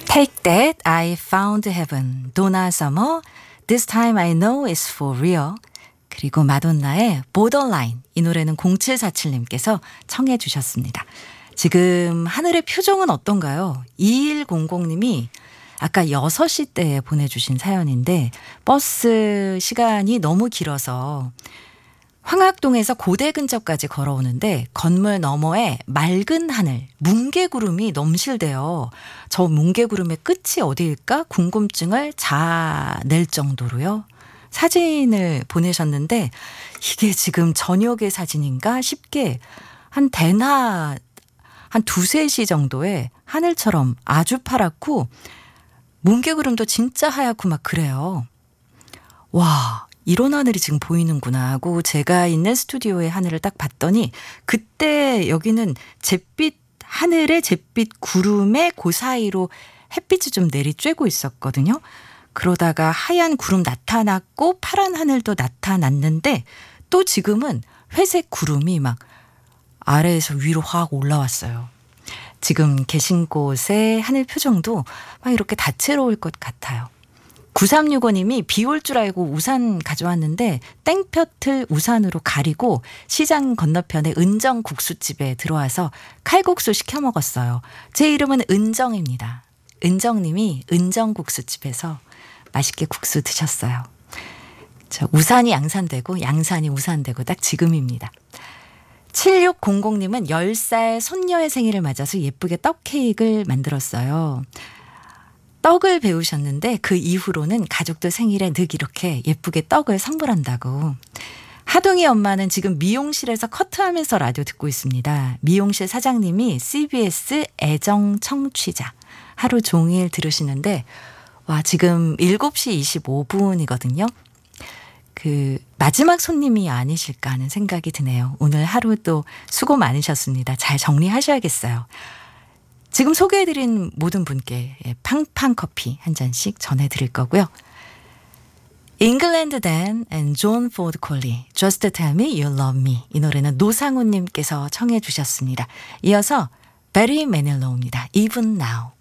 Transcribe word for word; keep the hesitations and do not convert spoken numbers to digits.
Take that, I found heaven. Donna Summer, This time I know it's for real. 그리고 마돈나의 Borderline. 이 노래는 공칠사칠님께서 청해 주셨습니다. 지금 하늘의 표정은 어떤가요? 이일공공님이 아까 여섯 시 때 보내주신 사연인데 버스 시간이 너무 길어서 황학동에서 고대 근처까지 걸어오는데 건물 너머에 맑은 하늘, 뭉게구름이 넘실대요. 저 뭉게구름의 끝이 어디일까? 궁금증을 자낼 정도로요. 사진을 보내셨는데 이게 지금 저녁의 사진인가 싶게 한 대낮 한 두세 시 정도에 하늘처럼 아주 파랗고 뭉게구름도 진짜 하얗고 막 그래요. 와, 이런 하늘이 지금 보이는구나 하고 제가 있는 스튜디오의 하늘을 딱 봤더니 그때 여기는 잿빛 하늘에 잿빛 구름의 그 사이로 햇빛이 좀 내리쬐고 있었거든요. 그러다가 하얀 구름 나타났고 파란 하늘도 나타났는데 또 지금은 회색 구름이 막 아래에서 위로 확 올라왔어요. 지금 계신 곳의 하늘 표정도 막 이렇게 다채로울 것 같아요. 구삼육오님이 비 올 줄 알고 우산 가져왔는데 땡볕을 우산으로 가리고 시장 건너편에 은정 국수집에 들어와서 칼국수 시켜 먹었어요. 제 이름은 은정입니다. 은정님이 은정 국수집에서 맛있게 국수 드셨어요. 저 우산이 양산되고 양산이 우산되고 딱 지금입니다. 칠육공공님은 열 살 손녀의 생일을 맞아서 예쁘게 떡 케이크를 만들었어요. 떡을 배우셨는데 그 이후로는 가족들 생일에 늘 이렇게 예쁘게 떡을 선물한다고. 하동이 엄마는 지금 미용실에서 커트하면서 라디오 듣고 있습니다. 미용실 사장님이 씨비에스 애정 청취자. 하루 종일 들으시는데 와 지금 일곱 시 이십오 분이거든요. 그 마지막 손님이 아니실까 하는 생각이 드네요. 오늘 하루 또 수고 많으셨습니다. 잘 정리하셔야겠어요. 지금 소개해드린 모든 분께 팡팡 커피 한 잔씩 전해드릴 거고요. 잉글랜드 댄 and 존 포드 콜리 Just Tell Me You Love Me 이 노래는 노상훈님께서 청해 주셨습니다. 이어서 베리 매닐로우입니다. Even Now.